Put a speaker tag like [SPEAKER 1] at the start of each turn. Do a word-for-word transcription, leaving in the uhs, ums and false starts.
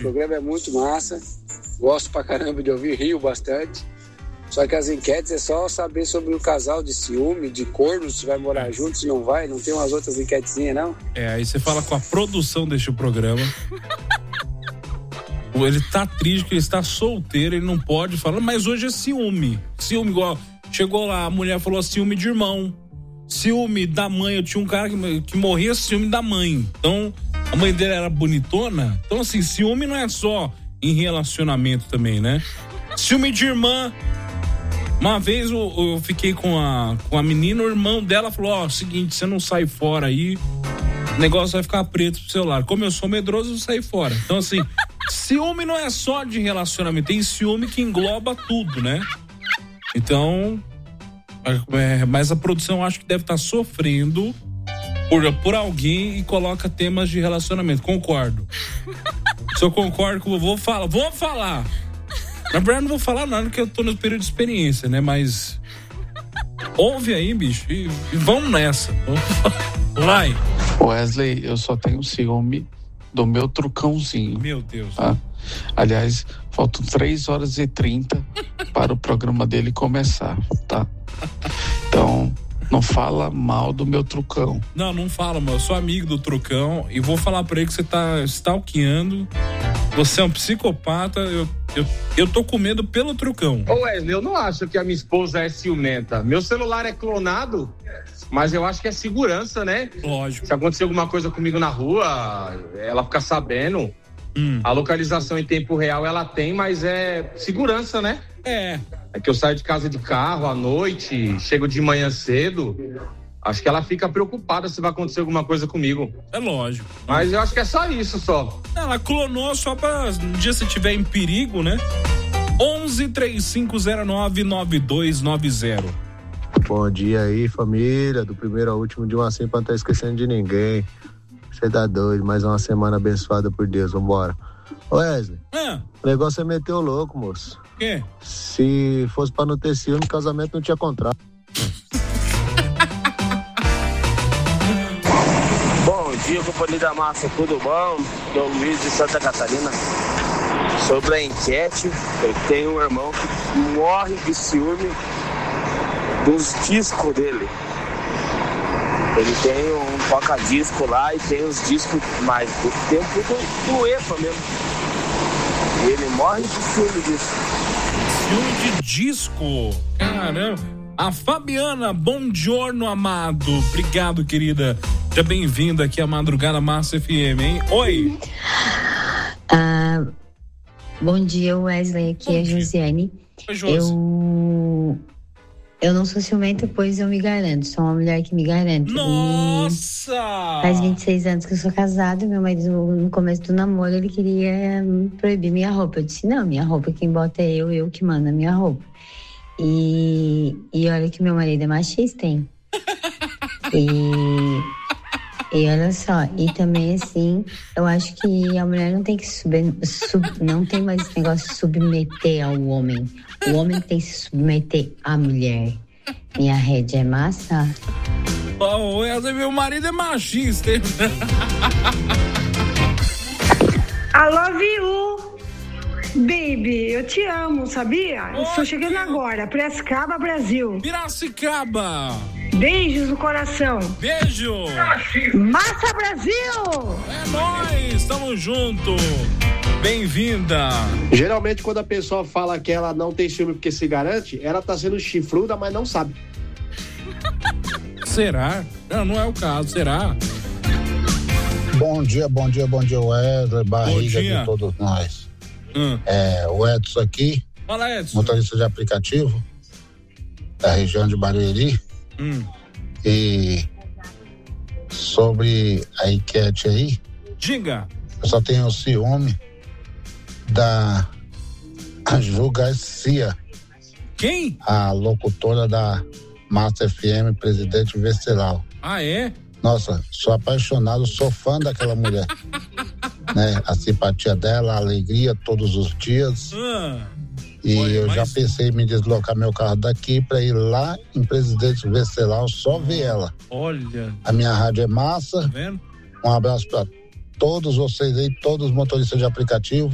[SPEAKER 1] programa é muito massa. Gosto pra caramba de ouvir, rio bastante. Só que as enquetes é só saber sobre o casal de ciúme, de corno, se vai morar junto, se não vai. Não tem umas outras enquetezinhas, não?
[SPEAKER 2] É, aí você fala com a produção deste programa. Ele tá triste, ele está solteiro, ele não pode falar, mas hoje é ciúme. Ciúme igual, chegou lá, a mulher falou ciúme de irmão. Ciúme da mãe, eu tinha um cara que, que morria ciúme da mãe. Então, a mãe dele era bonitona. Então, assim, ciúme não é só em relacionamento também, né? Ciúme de irmã. Uma vez eu, eu fiquei com a, com a menina, o irmão dela falou, ó, oh, seguinte, você não sai fora aí, o negócio vai ficar preto pro celular. Como eu sou medroso, eu saí fora. Então, assim, ciúme não é só de relacionamento, tem ciúme que engloba tudo, né? Então, é, mas a produção acho que deve estar sofrendo por, por alguém e coloca temas de relacionamento. Concordo. Se eu concordo com o vou falar, vou falar. Na verdade, não vou falar nada, porque eu tô no período de experiência, né? Mas ouve aí, bicho, e, e vamos nessa. Vai.
[SPEAKER 3] Wesley, eu só tenho ciúme do meu trucãozinho.
[SPEAKER 2] Meu Deus.
[SPEAKER 3] Tá? Aliás, faltam três horas e trinta para o programa dele começar, tá? Então, não fala mal do meu trucão.
[SPEAKER 2] Não, não fala, mano. Eu sou amigo do trucão e vou falar pra ele que você tá stalkeando. Você é um psicopata, eu, eu, eu tô com medo pelo trucão.
[SPEAKER 4] Ô Wesley, eu não acho que a minha esposa é ciumenta. Meu celular é clonado, mas eu acho que é segurança, né?
[SPEAKER 2] Lógico.
[SPEAKER 4] Se acontecer alguma coisa comigo na rua, ela fica sabendo. Hum. A localização em tempo real ela tem, mas é segurança, né?
[SPEAKER 2] É.
[SPEAKER 4] É que eu saio de casa de carro à noite, chego de manhã cedo. Acho que ela fica preocupada se vai acontecer alguma coisa comigo.
[SPEAKER 2] É lógico.
[SPEAKER 4] Mas eu acho que é só isso, só.
[SPEAKER 2] Ela clonou só pra um dia se tiver em perigo, né? onze, três cinco zero nove, nove dois nove zero.
[SPEAKER 5] Bom dia aí, família. Do primeiro ao último de uma assim pra não estar esquecendo de ninguém. Você tá doido, mais uma semana abençoada por Deus, vambora. Ô Wesley,
[SPEAKER 2] ah.
[SPEAKER 5] o negócio é meter o louco, moço.
[SPEAKER 2] O quê?
[SPEAKER 5] Se fosse pra não ter ciúme, casamento não tinha contrato.
[SPEAKER 6] Bom dia, companhia da massa, tudo bom? Dom Luiz de Santa Catarina. Sobre a enquete, eu tenho um irmão que morre de ciúme dos discos dele. Ele tem um toca-disco lá e tem os discos mais do tempo do, do EPA mesmo. E ele morre de ciúme disso.
[SPEAKER 2] Ciúme de disco? Caramba. A Fabiana, bom giorno, amado. Obrigado, querida. Seja bem-vinda aqui à Madrugada Massa F M, hein? Oi.
[SPEAKER 7] Ah, bom dia, Wesley. Aqui bom é a Josiane.
[SPEAKER 2] Oi, Josi.
[SPEAKER 7] Eu... Eu não sou ciumenta, pois eu me garanto. Sou uma mulher que me garante.
[SPEAKER 2] Nossa!
[SPEAKER 7] E faz vinte e seis anos que eu sou casada. Meu marido, no começo do namoro, ele queria proibir minha roupa. Eu disse, não, minha roupa quem bota é eu, eu que mando a minha roupa. E, e olha que meu marido é machista, hein? E, e olha só, e também assim, eu acho que a mulher não tem que subir, sub, não tem mais esse negócio de submeter ao homem. O homem tem que se submeter à mulher. Minha rede é massa.
[SPEAKER 2] Oh, meu marido é machista, hein?
[SPEAKER 8] I love you, baby. Eu te amo, sabia? Oh, estou chegando agora. Piracicaba, Brasil.
[SPEAKER 2] Piracicaba.
[SPEAKER 8] Beijos no coração.
[SPEAKER 2] Beijo.
[SPEAKER 8] Massa, Brasil.
[SPEAKER 2] É nóis, tamo junto. Bem-vinda.
[SPEAKER 9] Geralmente, quando a pessoa fala que ela não tem ciúme porque se garante, ela tá sendo chifruda, mas não sabe.
[SPEAKER 2] Será? Não, não é o caso, será?
[SPEAKER 10] Bom dia, bom dia, bom dia, Wesley, barriga de todos nós. Hum. É, o Edson aqui.
[SPEAKER 2] Fala, Edson.
[SPEAKER 10] Motorista de aplicativo da região de Barueri.
[SPEAKER 2] Hum.
[SPEAKER 10] E sobre a enquete aí.
[SPEAKER 2] Diga.
[SPEAKER 10] Eu só tenho ciúme da Ju Garcia.
[SPEAKER 2] Quem?
[SPEAKER 10] A locutora da Massa F M, presidente Venceslau.
[SPEAKER 2] Ah, é?
[SPEAKER 10] Nossa, sou apaixonado, sou fã daquela mulher. Né? A simpatia dela, a alegria todos os dias.
[SPEAKER 2] Ah,
[SPEAKER 10] e
[SPEAKER 2] olha,
[SPEAKER 10] eu
[SPEAKER 2] mas...
[SPEAKER 10] já pensei em me deslocar meu carro daqui para ir lá em Presidente Venceslau, só ver ela.
[SPEAKER 2] Olha.
[SPEAKER 10] A minha rádio é massa.
[SPEAKER 2] Tá vendo?
[SPEAKER 10] Um abraço para todos vocês aí, todos os motoristas de aplicativo.